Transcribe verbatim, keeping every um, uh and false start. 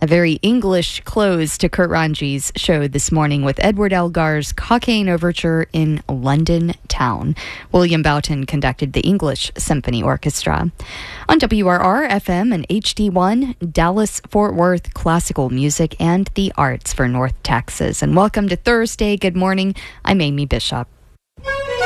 A very English close to Kurt Ranji's show this morning with Edward Elgar's Cockaigne Overture in London Town. William Boughton conducted the English Symphony Orchestra. On W R R F M and H D one, Dallas-Fort Worth classical music and the arts for North Texas. And welcome to Thursday. Good morning. I'm Amy Bishop.